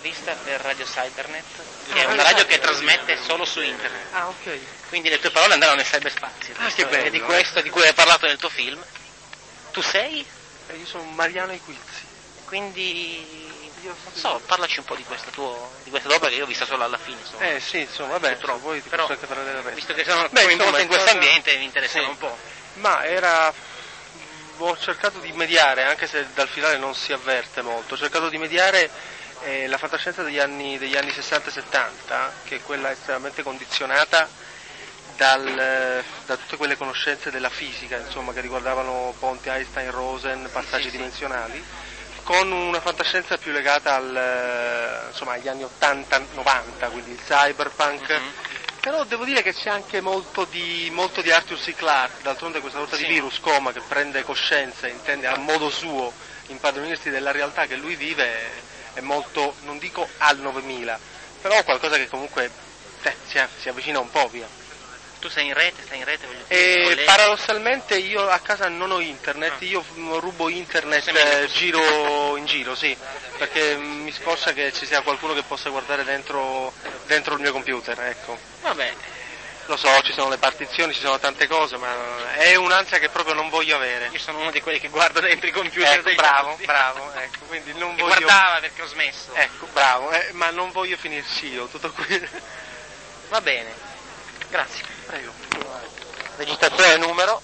un'intervista per Radio Cybernet, che è una radio che trasmette solo su internet. Ah, ok. Quindi le tue parole andranno nel cyberspazio. Ah, che bello. È di questo di cui hai parlato nel tuo film. Tu sei? Io sono Mariano Equizzi. Quindi non so, parlaci un po' di questa opera che io ho vista solo alla fine. Insomma. Sì, insomma, vabbè, poi ti però, posso anche parlare del resto. Visto che sono coinvolto in questo ambiente mi interessava un po'. Ma ho cercato di mediare, anche se dal finale non si avverte molto, ho cercato di mediare la fantascienza degli anni 60 e 70, che è quella estremamente condizionata da tutte quelle conoscenze della fisica, insomma, che riguardavano ponti Einstein-Rosen, passaggi dimensionali, con una fantascienza più legata agli anni 80-90, quindi il cyberpunk. Però devo dire che c'è anche molto di Arthur C. Clarke, d'altronde questa sorta di virus coma che prende coscienza e intende a modo suo impadronirsi della realtà che lui vive, è molto, non dico al 9000, però qualcosa che comunque si avvicina un po', via. Tu sei in rete? Paradossalmente io a casa non ho internet, io rubo internet giro in giro, sì, perché mi scoccia che ci sia qualcuno che possa guardare dentro il mio computer, ecco. Vabbè. Lo so, ci sono le partizioni, ci sono tante cose, ma è un'ansia che proprio non voglio avere. Io sono uno di quelli che guarda dentro i computer degli altri. Bravo, ecco, quindi non voglio... guardava perché ho smesso. Ecco, bravo, ma non voglio finirci io, tutto qui. Va bene, grazie. Prego. Registrazione numero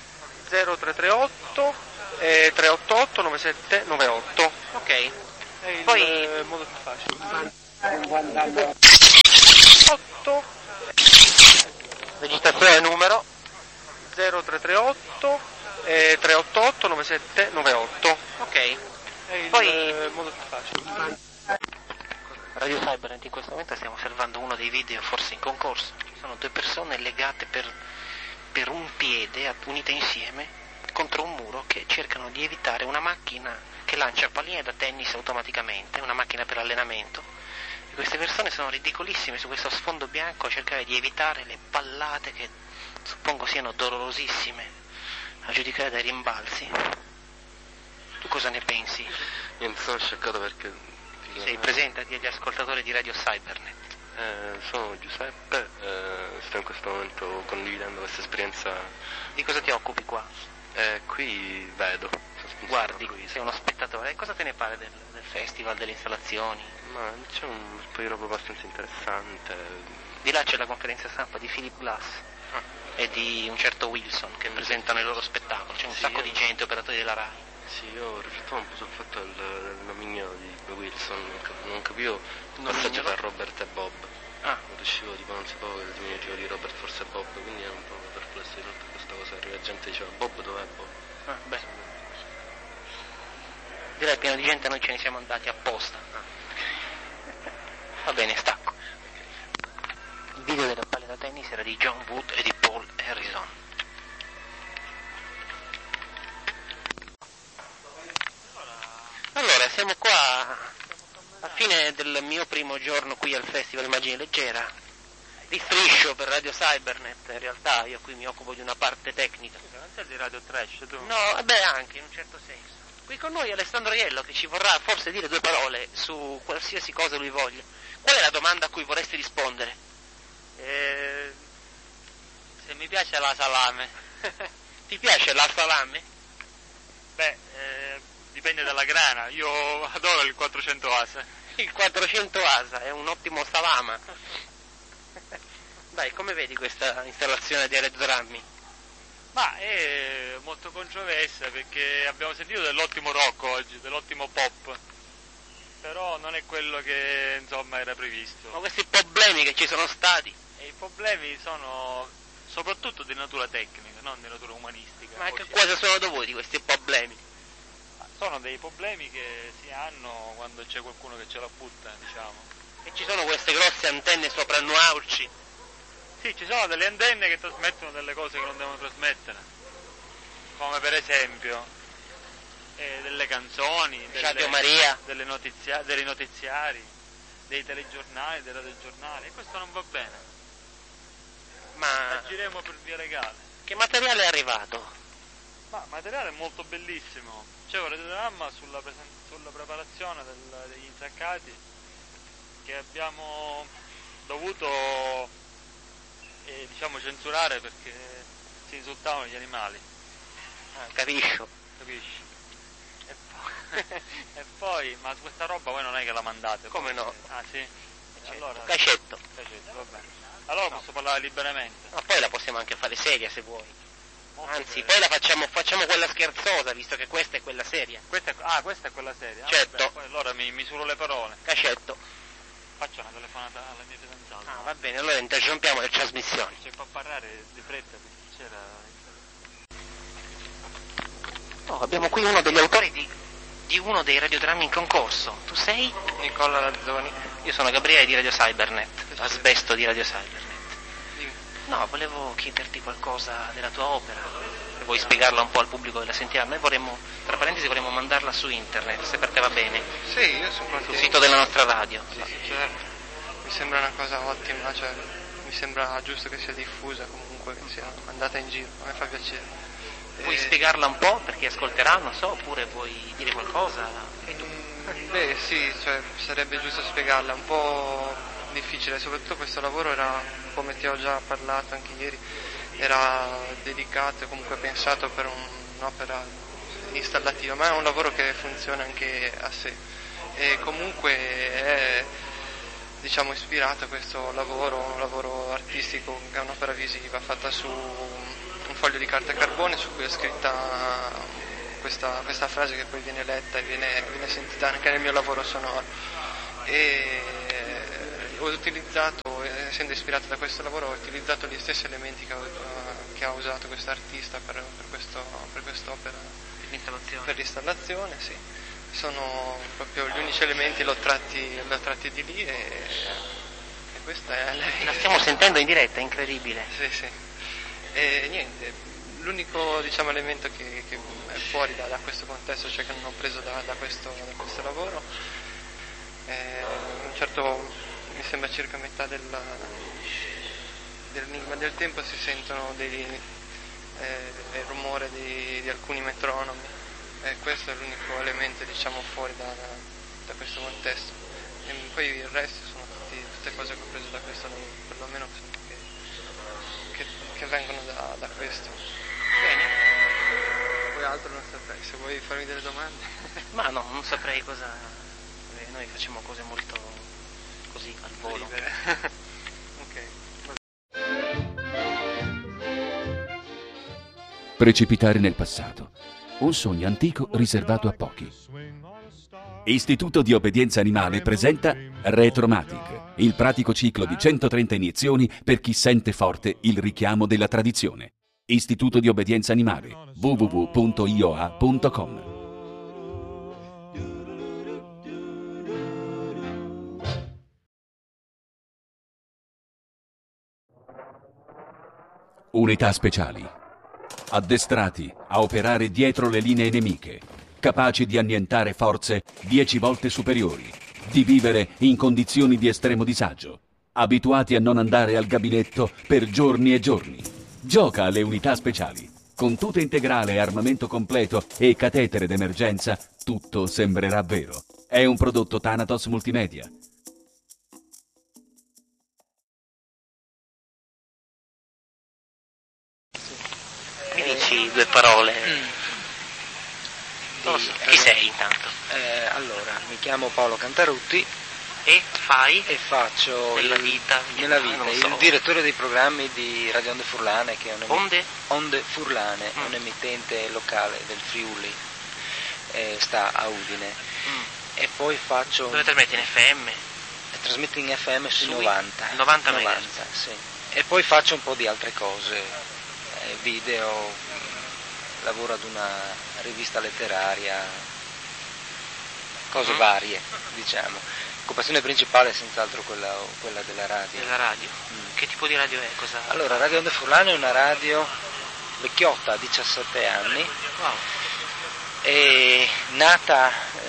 0338 388 9798. Ok. Poi il modo più facile. 8. Registrazione numero 0338 388 9798. Ok. Poi il modo più facile. Radio Cybernet, in questo momento stiamo osservando uno dei video forse in concorso. Ci sono due persone legate per un piede, unite insieme, contro un muro, che cercano di evitare una macchina che lancia palline da tennis automaticamente, una macchina per allenamento. E queste persone sono ridicolissime su questo sfondo bianco a cercare di evitare le pallate che suppongo siano dolorosissime, a giudicare dai rimbalzi. Tu cosa ne pensi? Io mi sono scioccato perché... Sei presentati agli ascoltatori di Radio Cybernet. Sono Giuseppe, sto in questo momento condividendo questa esperienza. Di cosa ti occupi qua? Qui vedo. Guardi, sei uno spettatore. E cosa te ne pare del festival, delle installazioni? Ma c'è un po' di roba abbastanza interessante. Di là c'è la conferenza stampa di Philip Glass e di un certo Wilson che presentano il loro spettacolo. C'è un sacco di gente, operatori della RAI. Sì, io riflettevo un po' sul fatto del nomignolo di Wilson, non capivo il passaggio tra Robert e Bob. Non riuscivo, non sapevo che il diminutivo di Robert fosse Bob, quindi ero un po' perplesso di tutta questa cosa. La gente diceva Bob dov'è Bob? Direi pieno di gente, noi ce ne siamo andati apposta. Va bene, stacco. Il video della palla da tennis era di John Wood e di Paul Harrison. Allora, siamo qua a fine del mio primo giorno qui al Festival Immagine Leggera. Di striscio per Radio Cybernet, in realtà io qui mi occupo di una parte tecnica. Non sei di Radio Trash, tu? No, anche in un certo senso. Qui con noi Alessandro Iello, che ci vorrà forse dire due parole su qualsiasi cosa lui voglia. Qual è la domanda a cui vorresti rispondere? Se mi piace la salame. Ti piace la salame? Dipende dalla grana, io adoro il 400 asa. Il 400 asa è un ottimo salama. Dai, come vedi questa installazione di elettrodrammi? Ma è molto controversa perché abbiamo sentito dell'ottimo rock oggi, dell'ottimo pop, però non è quello che insomma era previsto. Ma questi problemi che ci sono stati? E i problemi sono soprattutto di natura tecnica, non di natura umanistica. Ma che cosa sono dovuti questi problemi? Sono dei problemi che si hanno quando c'è qualcuno che ce la butta, diciamo. E ci sono queste grosse antenne sopra il Nuauci? Sì, ci sono delle antenne che trasmettono delle cose che non devono trasmettere, come per esempio delle canzoni, Radio Maria, dei notiziari, dei telegiornali, dei radiogiornali, e questo non va bene. Ma agiremo per via legale. Che materiale è arrivato? Ma materiale molto bellissimo. C'è un radiogramma sulla preparazione degli insaccati che abbiamo dovuto diciamo censurare perché si insultavano gli animali. Capisci? E poi, ma questa roba voi non è che la mandate? Come no? Ah sì? Allora, Cacetto. va bene. Allora posso parlare liberamente. Ma poi la possiamo anche fare seria se vuoi. Anzi, bene. poi la facciamo quella scherzosa, visto che questa è quella seria. Questa è quella seria? Certo. Vabbè, poi allora mi misuro le parole. Cacetto. Faccio una telefonata alla mia fidanzata. Va bene, allora interrompiamo le trasmissioni. C'è fa parlare di fretta perché c'era... Abbiamo qui uno degli autori di uno dei radiodrammi in concorso. Tu sei? Nicola Lazzoni. Io sono Gabriele di Radio Cybernet, Asbesto di Radio Cybernet. No, volevo chiederti qualcosa della tua opera, se vuoi spiegarla un po' al pubblico che la sentirà. Noi vorremmo, tra parentesi, vorremmo mandarla su internet, se per te va bene. Sì, io sono contento. Sul sito della nostra radio. Sì, certo. Mi sembra una cosa ottima, cioè mi sembra giusto che sia diffusa comunque, che sia andata in giro, a me fa piacere. Vuoi spiegarla un po' per chi ascolterà, non so, oppure vuoi dire qualcosa? E tu? Beh sì, cioè sarebbe giusto spiegarla, un po' difficile, soprattutto questo lavoro era, come ti ho già parlato anche ieri, era dedicato e comunque pensato per un'opera installativa, ma è un lavoro che funziona anche a sé e comunque è, diciamo, ispirato a questo lavoro, un lavoro artistico, è un'opera visiva fatta su un foglio di carta carbone su cui è scritta questa frase che poi viene letta e viene sentita anche nel mio lavoro sonoro. E ho utilizzato, essendo ispirato da questo lavoro, ho utilizzato gli stessi elementi che ha usato questo artista per quest'opera. Per l'installazione, sì. Sono proprio gli unici elementi, l'ho tratti di lì e questa è la stiamo sentendo in diretta, è incredibile. Sì. E niente, l'unico, diciamo, elemento che è fuori da questo contesto, cioè che non ho preso da questo lavoro, un certo, mi sembra circa metà dell'enigma del tempo si sentono il rumore di alcuni metronomi e questo è l'unico elemento, diciamo, fuori da questo contesto. E poi il resto sono tutte cose che ho preso da questo lavoro, perlomeno che vengono da questo. Bene. Poi altro non saprei, se vuoi farmi delle domande. Ma no, non saprei cosa. Noi facciamo cose molto così al volo. Ok. Precipitare nel passato. Un sogno antico riservato a pochi. Istituto di Obbedienza Animale presenta Retromatic, il pratico ciclo di 130 iniezioni per chi sente forte il richiamo della tradizione. Istituto di Obbedienza Animale, www.ioa.com. Unità speciali. Addestrati a operare dietro le linee nemiche, capaci di annientare forze 10 volte superiori, di vivere in condizioni di estremo disagio, abituati a non andare al gabinetto per giorni e giorni. Gioca alle unità speciali. Con tuta integrale, armamento completo e catetere d'emergenza, tutto sembrerà vero. È un prodotto Thanatos Multimedia. Mi dici due parole? Chi sei intanto? Allora, mi chiamo Paolo Cantarutti e fai? e faccio nella vita il direttore dei programmi di Radio Onde Furlane, che è Onde Furlane, è un emittente locale del Friuli, sta a Udine. E poi faccio... Dove trasmetti in FM? Trasmetto in FM sui 90. 90 sì. E poi faccio un po' di altre cose, video, lavoro ad una rivista letteraria, cose varie, diciamo. L'occupazione principale è senz'altro quella della radio. Della radio? Che tipo di radio è? Allora, Radio Onde Furlane è una radio vecchiotta, 17 anni. Wow. È nata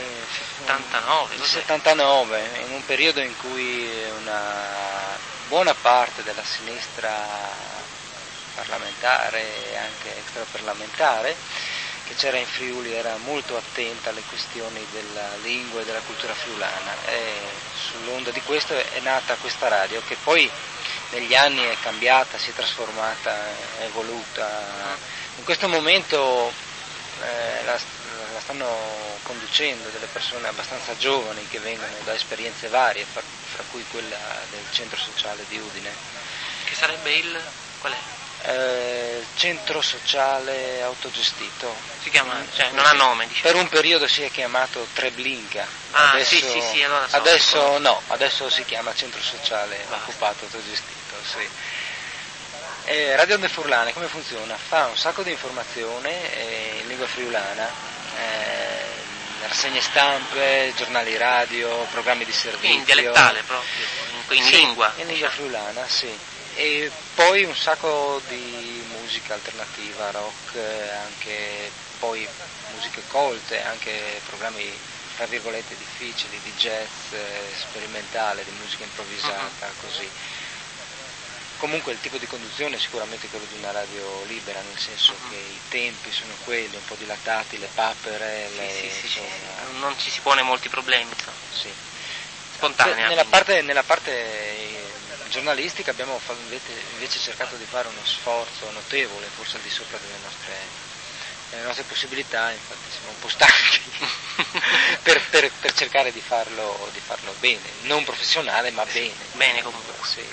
79, in un periodo in cui una buona parte della sinistra parlamentare e anche extraparlamentare che c'era in Friuli era molto attenta alle questioni della lingua e della cultura friulana, e sull'onda di questo è nata questa radio, che poi negli anni è cambiata, si è trasformata, è evoluta. In questo momento la stanno conducendo delle persone abbastanza giovani che vengono da esperienze varie, fra cui quella del centro sociale di Udine. Che sarebbe il... qual è? Centro sociale autogestito. Si chiama, cioè non ha nome, diciamo. Per un periodo si è chiamato Treblinka. Adesso, sì, allora so. Adesso no, adesso si chiama centro sociale occupato autogestito, sì. Radio Onde Furlane come funziona? Fa un sacco di informazione in lingua friulana, rassegne stampe, giornali radio, programmi di servizio. In dialettale proprio, in lingua. In lingua friulana, sì. E poi un sacco di musica alternativa, rock, anche poi musiche colte, anche programmi tra virgolette difficili, di jazz sperimentale, di musica improvvisata, così. Comunque il tipo di conduzione è sicuramente quello di una radio libera, nel senso che i tempi sono quelli, un po' dilatati, le papere, sì. Non ci si pone molti problemi, insomma. Sì. Spontanea. Nella parte giornalistica abbiamo invece cercato di fare uno sforzo notevole, forse al di sopra delle nostre possibilità, infatti siamo un po' stanchi per cercare di farlo bene, non professionale ma bene. Bene comunque. Sì.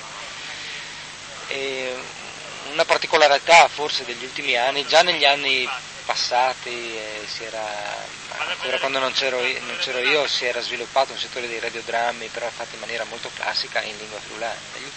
E una particolarità forse degli ultimi anni, già negli anni passati ancora quando non c'ero io, si era sviluppato un settore dei radiodrammi, però fatti in maniera molto classica in lingua friulana.